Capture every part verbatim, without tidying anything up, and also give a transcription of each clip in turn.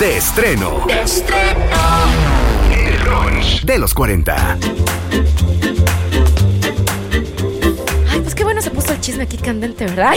de estreno. De estreno. El brunch de los cuarenta. Ay, pues qué bueno se puso el chisme aquí candente, ¿verdad?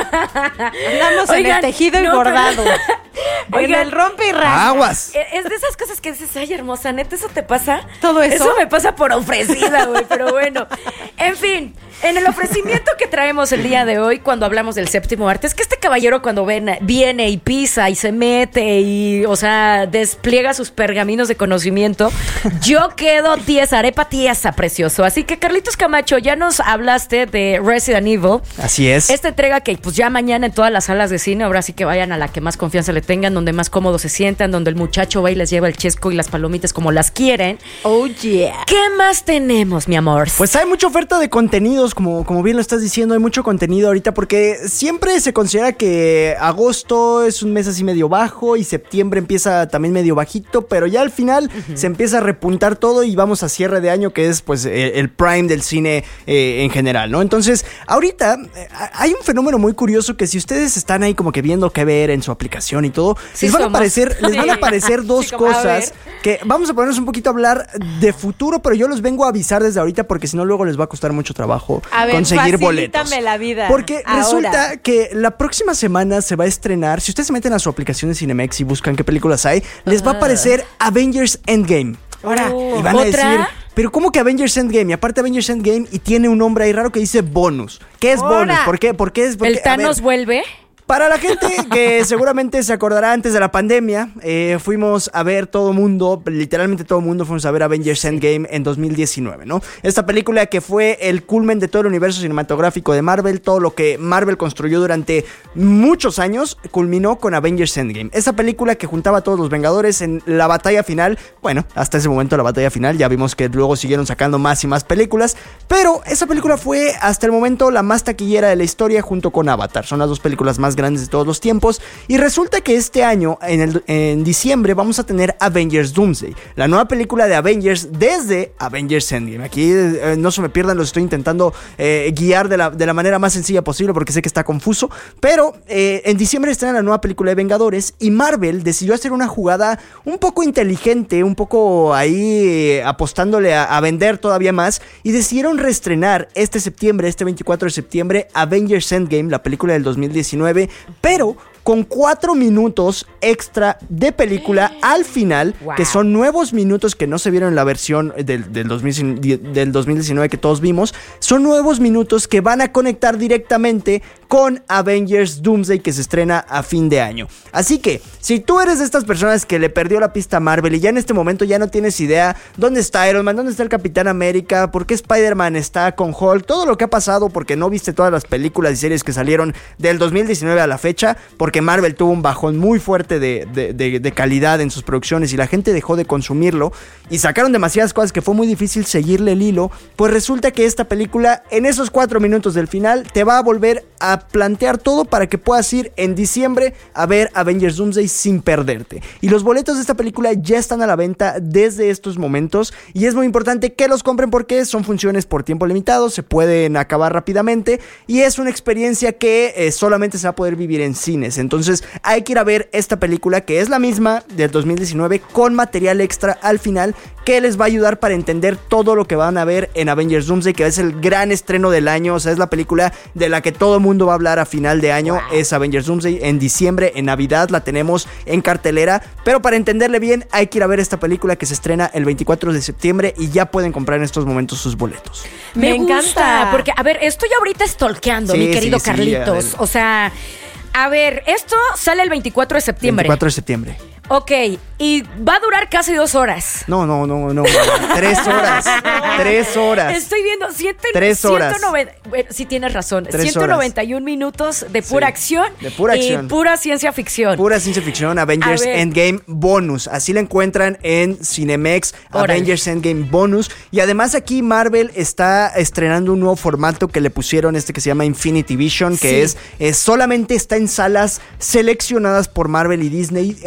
Andamos en el tejido y no, bordado. pero- Oigan, el rompe y rasga. Aguas. Es de esas cosas que dices, ay, hermosa, ¿neta eso te pasa? ¿Todo eso? Eso me pasa por ofrecida, güey, pero bueno. En fin, en el ofrecimiento que traemos el día de hoy cuando hablamos del séptimo arte, es que este caballero cuando ven, viene y pisa y se mete y, o sea, despliega sus pergaminos de conocimiento, yo quedo tiesa, arepa tiesa, precioso. Así que, Carlitos Camacho, ya nos hablaste de Resident Evil. Así es. Esta entrega que pues ya mañana en todas las salas de cine, ahora sí que vayan a la que más confianza le tengan, donde más cómodos se sientan, donde el muchacho va y les lleva el chesco y las palomitas como las quieren. Oh, yeah. ¿Qué más tenemos, mi amor? Pues hay mucha oferta de contenidos, como, como bien lo estás diciendo, hay mucho contenido ahorita porque siempre se considera que agosto es un mes así medio bajo y septiembre empieza también medio bajito, pero ya al final uh-huh. se empieza a repuntar todo y vamos a cierre de año, que es pues el, el prime del cine eh, en general, ¿no? Entonces, ahorita eh, hay un fenómeno muy curioso que si ustedes están ahí como que viendo qué ver en su aplicación y todo, sí les van somos. a aparecer, les van a aparecer dos Sí, como, cosas que vamos a ponernos un poquito a hablar de futuro, pero yo los vengo a avisar desde ahorita porque si no luego les va a costar mucho trabajo A ver, conseguir boletos. facilítame la vida. Porque ahora. resulta que la próxima semana se va a estrenar, si ustedes se meten a su aplicación de Cinemex y buscan qué películas hay, les va a aparecer Avengers Endgame. Ahora, Oh, y van a ¿otra? decir, pero ¿cómo que Avengers Endgame? Y aparte Avengers Endgame y tiene un nombre ahí raro que dice bonus. ¿Qué es Ahora. bonus? ¿Por qué? ¿Por qué es? Porque, ¿El Thanos vuelve? Para la gente que seguramente se acordará antes de la pandemia, eh, fuimos a ver todo mundo, literalmente todo mundo fuimos a ver Avengers Endgame en dos mil diecinueve, ¿no? Esta película que fue el culmen de todo el universo cinematográfico de Marvel, todo lo que Marvel construyó durante muchos años, culminó con Avengers Endgame. Esa película que juntaba a todos los Vengadores en la batalla final, bueno, hasta ese momento la batalla final, ya vimos que luego siguieron sacando más y más películas, pero esa película fue hasta el momento la más taquillera de la historia junto con Avatar, son las dos películas más grandes de todos los tiempos, y resulta que este año en, el, en diciembre vamos a tener Avengers Doomsday, la nueva película de Avengers desde Avengers Endgame. Aquí eh, no se me pierdan, los estoy intentando eh, guiar de la, de la manera más sencilla posible porque sé que está confuso, pero eh, en diciembre estrena la nueva película de Vengadores y Marvel decidió hacer una jugada un poco inteligente, un poco ahí eh, apostándole a, a vender todavía más, y decidieron reestrenar este septiembre, este veinticuatro de septiembre, Avengers Endgame, la película del dos mil diecinueve, pero con cuatro minutos extra de película al final, wow. que son nuevos minutos que no se vieron en la versión del, del, dos mil, del dos mil diecinueve que todos vimos. Son nuevos minutos que van a conectar directamente con Avengers Doomsday, que se estrena a fin de año. Así que, si tú eres de estas personas que le perdió la pista a Marvel y ya en este momento ya no tienes idea dónde está Iron Man, dónde está el Capitán América, por qué Spider-Man está con Hulk, todo lo que ha pasado porque no viste todas las películas y series que salieron del dos mil diecinueve a la fecha, porque Marvel tuvo un bajón muy fuerte de, de, de, de calidad en sus producciones y la gente dejó de consumirlo y sacaron demasiadas cosas que fue muy difícil seguirle el hilo, pues resulta que esta película en esos cuatro minutos del final te va a volver a plantear todo para que puedas ir en diciembre a ver Avengers Doomsday sin perderte. Y los boletos de esta película ya están a la venta desde estos momentos y es muy importante que los compren porque son funciones por tiempo limitado, se pueden acabar rápidamente y es una experiencia que eh, solamente se va a poder vivir en cines. Entonces hay que ir a ver esta película que es la misma del dos mil diecinueve con material extra al final que les va a ayudar para entender todo lo que van a ver en Avengers Doomsday, que es el gran estreno del año. O sea, es la película de la que todo el mundo va a hablar a final de año. Wow. Es Avengers Doomsday. En diciembre, en Navidad la tenemos en cartelera, pero para entenderle bien hay que ir a ver esta película que se estrena el veinticuatro de septiembre y ya pueden comprar en estos momentos sus boletos. Me, Me encanta, gusta, porque a ver, estoy ahorita stalkeando, sí, mi querido sí, Carlitos. Sí, o sea, a ver, esto sale el veinticuatro de septiembre. veinticuatro de septiembre. Ok, y va a durar casi dos horas. No, no, no, no. Tres horas. Tres horas. Estoy viendo ciento, Tres horas. ciento noventa, bueno, sí tienes razón. Tres ciento noventa y un minutos de pura sí, acción. De pura acción. Y pura ciencia ficción. Pura ciencia ficción. Avengers Endgame Bonus. Así la encuentran en Cinemex. Órale. Avengers Endgame Bonus. Y además aquí Marvel está estrenando un nuevo formato que le pusieron, este que se llama Infinity Vision, que sí. es, es solamente está en salas seleccionadas por Marvel y Disney, en donde esta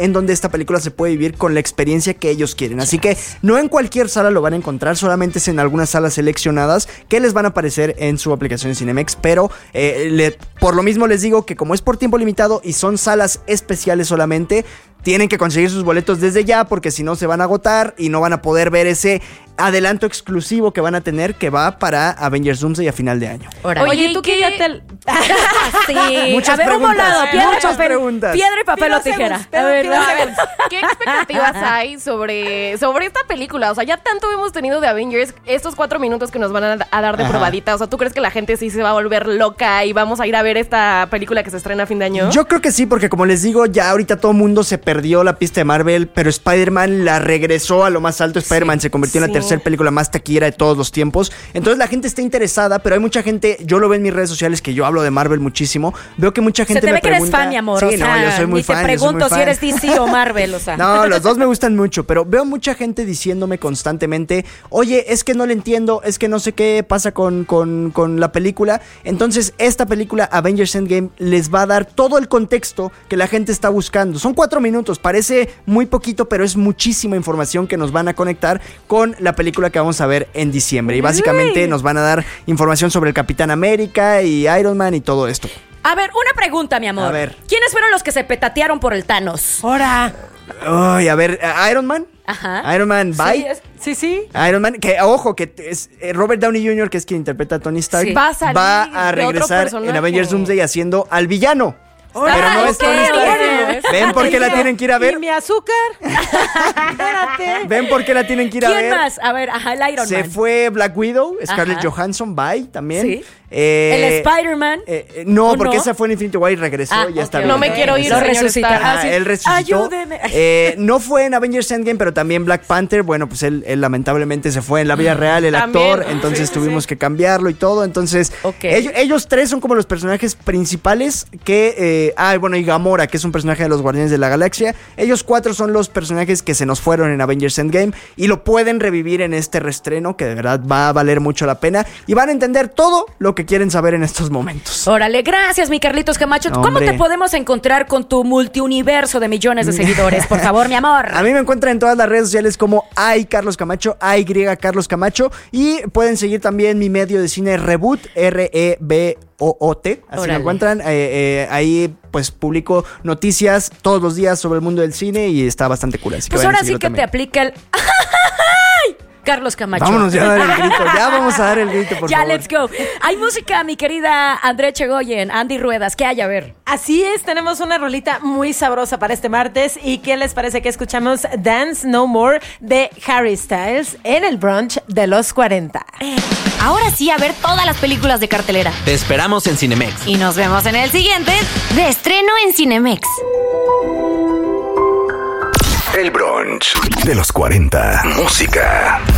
esta película se puede vivir con la experiencia que ellos quieren. Así que no en cualquier sala lo van a encontrar, solamente es en algunas salas seleccionadas que les van a aparecer en su aplicación de Cinemex. Pero eh, le, por lo mismo les digo que como es por tiempo limitado y son salas especiales solamente, tienen que conseguir sus boletos desde ya, porque si no se van a agotar y no van a poder ver ese adelanto exclusivo que van a tener, que va para Avengers Doomsday a final de año. Órale. Oye, ¿y tú qué ya te...? Sí. Muchas a ver, un preguntas. volado, piedra, Muchas papel, preguntas. piedra y papel o tijera. A ver, A ver, ¿qué expectativas hay sobre, sobre esta película? O sea, ya tanto hemos tenido de Avengers, estos cuatro minutos que nos van a, a dar de Ajá. probadita. O sea, ¿tú crees que la gente sí se va a volver loca y vamos a ir a ver esta película que se estrena a fin de año? Yo creo que sí, porque como les digo, ya ahorita todo el mundo se perdió la pista de Marvel, pero Spider-Man la regresó a lo más alto. Spider-Man Sí, se convirtió en sí. la tercera película más taquillera de todos los tiempos. Entonces la gente está interesada, pero hay mucha gente, yo lo veo en mis redes sociales, que yo hablo de Marvel muchísimo, veo que mucha gente Se te me ve que eres pregunta... fan, mi amor. Sí, o sea, no, yo soy muy ni fan. te yo soy muy pregunto si fan. eres D C o Marvel, o sea. No, los dos me gustan mucho, pero veo mucha gente diciéndome constantemente, oye, es que no le entiendo, es que no sé qué pasa con, con, con la película. Entonces, esta película, Avengers Endgame, les va a dar todo el contexto que la gente está buscando. Son cuatro minutos, parece muy poquito, pero es muchísima información que nos van a conectar con la película que vamos a ver en diciembre. Y básicamente nos van a dar información sobre el Capitán América y Iron Man y todo esto. A ver, una pregunta, mi amor. A ver. ¿Quiénes fueron los que se petatearon por el Thanos? Ahora. Ay, a ver, ¿Iron Man? Ajá. Iron Man, bye. Sí, es- Sí, sí. Iron Man, que ojo, que es eh, Robert Downey junior, que es quien interpreta a Tony Stark, Sí. Va a salir va a de otro regresar personaje. en Avengers Doomsday haciendo al villano. Ah, Pero no ok, es Tony Stark. bien. ¿Ven por qué la tienen que ir a ¿Y ver? mi azúcar? Espérate. ¿Ven por qué la tienen que ir a ¿Quién ver? más? A ver, ajá, el Iron Se Man. fue Black Widow, Scarlett Ajá. Johansson, bye, también. Sí. Eh, El Spider-Man. eh, eh, no, ¿O porque no? esa fue en Infinity War y regresó, Ah, ya está ok, bien. No me quiero ir, Lo señor resucita. Stark. Ah, sí. él resucitó. Ayúdeme. Eh, no fue en Avengers Endgame, pero también Black Panther. Bueno, pues él, él lamentablemente se fue en la vida real, el También. actor. Entonces Sí, sí, tuvimos sí. que cambiarlo y todo. Entonces, Ok. ellos, ellos tres son como los personajes principales que... Eh, ah, bueno, y Gamora, que es un personaje de los Guardianes de la Galaxia. Ellos cuatro son los personajes que se nos fueron en Avengers Endgame y lo pueden revivir en este reestreno, que de verdad va a valer mucho la pena. Y van a entender todo lo que quieren saber en estos momentos. Órale, gracias, mi Carlitos Camacho. ¿Cómo Hombre. te podemos encontrar con tu multiuniverso de millones de seguidores? Por favor, mi amor. A mí me encuentran en todas las redes sociales como Ay Carlos Camacho, A Y Carlos Camacho. Y pueden seguir también mi medio de cine Reboot, R E B O O T. Así Órale. me encuentran. Eh, eh, ahí pues publico noticias todos los días sobre el mundo del cine y está bastante cool. Así que Pues vayan a ahora sí seguirlo que también. te aplica el... ¡Ay! Carlos Camacho. Vámonos ya a dar el grito. Ya vamos a dar el grito, por ya, favor. let's go. Hay música, mi querida André Chegoyen, Andy Ruedas. ¿Qué hay? A ver. Así es, tenemos una rolita muy sabrosa para este martes. ¿Y qué les parece que escuchamos Dance No More de Harry Styles en el brunch de los cuarenta? Ahora sí, a ver todas las películas de cartelera. Te esperamos en Cinemex. Y nos vemos en el siguiente de estreno en Cinemex. El brunch de los cuarenta. Música.